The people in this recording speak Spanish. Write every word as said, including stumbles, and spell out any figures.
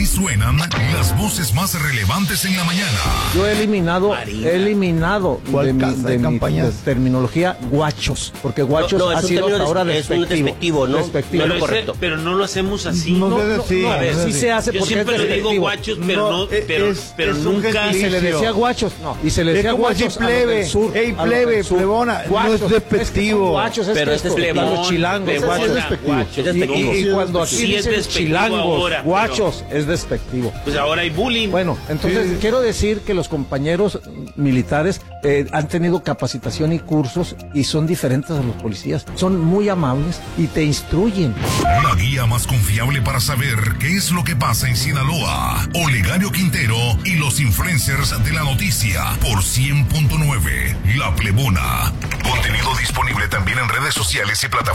Así suenan las voces más relevantes en la mañana. Yo he eliminado, Marina. he eliminado de, mi, casa de de mi campañas? de terminología guachos, porque guachos No, no, ha es un sido término hasta ahora des- es un despectivo. despectivo, ¿no? Despectivo. No Pero, lo ese- correcto. pero no lo hacemos así. No, No, debe no, decir, no, no debe sí decir. se hace Yo porque siempre es le digo despectivo. guachos, pero No, no, pero, es- pero es un nunca. Y se le decía guachos, no, y se le Es decía como guachos decir a los del plebe, sur, ey, a los plebe, del sur. plebona, no Guachos, es despectivo. Es que son guachos, es Pero que este esto, es y plebón, los chilangos, plebona, guachos, es despectivo. guacho, es despectivo. Y, y Sí, es cuando aquí despectivo. Sí, es dicen despectivo chilangos, ahora, guachos, es despectivo. Pues ahora hay bullying. Bueno, entonces Sí. quiero decir que los compañeros militares eh, han tenido capacitación y cursos y son diferentes a los policías. Son muy amables y te instruyen. La guía más confiable para saber qué es lo que pasa en Sinaloa. Olegario Quintero y los influencers de la noticia por cien punto nueve La Plebona. Contenido disponible también en redes sociales y plataformas.